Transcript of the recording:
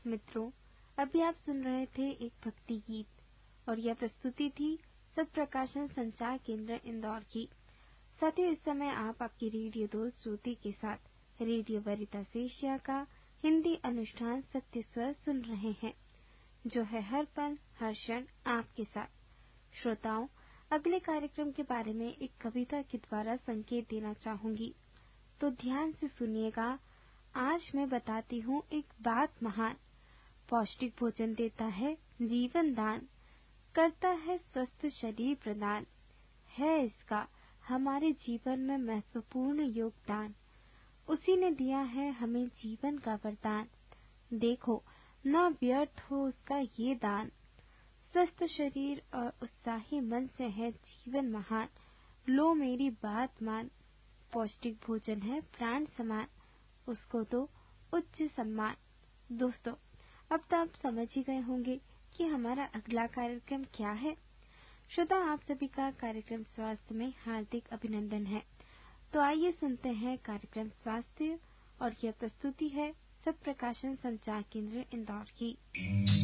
मित्रों, अभी आप सुन रहे थे एक भक्ति गीत और यह प्रस्तुति थी सत्प्रकाशन संचार केंद्र इंदौर की। साथियों, इस समय आप आपकी रेडियो दोस्त ज्योति के साथ रेडियो वरिता एशिया का हिंदी अनुष्ठान सत्य स्वर सुन रहे हैं, जो है हर पल हर क्षण आपके साथ। श्रोताओं, अगले कार्यक्रम के बारे में एक कविता के द्वारा संकेत देना चाहूंगी, तो ध्यान से सुनिएगा। आज मैं बताती हूँ एक बात महान। पौष्टिक भोजन देता है जीवन दान, करता है स्वस्थ शरीर प्रदान, है इसका हमारे जीवन में महत्वपूर्ण योगदान। उसी ने दिया है हमें जीवन का वरदान, देखो न व्यर्थ हो उसका ये दान। स्वस्थ शरीर और उत्साही मन से है जीवन महान, लो मेरी बात मान। पौष्टिक भोजन है प्राण समान, उसको तो उच्च सम्मान। दोस्तों, अब तो आप समझ ही गए होंगे कि हमारा अगला कार्यक्रम क्या है। श्रोता, आप सभी का कार्यक्रम स्वास्थ्य में हार्दिक अभिनंदन है। तो आइए सुनते हैं कार्यक्रम स्वास्थ्य, और यह प्रस्तुति है सत्प्रकाशन संचार केंद्र इंदौर की।